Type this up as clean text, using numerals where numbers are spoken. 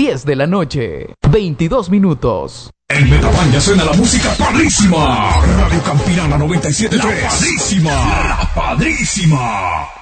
10 de la noche, 22 minutos. En Metapán ya suena la música padrísima. Radio Campirana 97.3. La padrísima. La padrísima.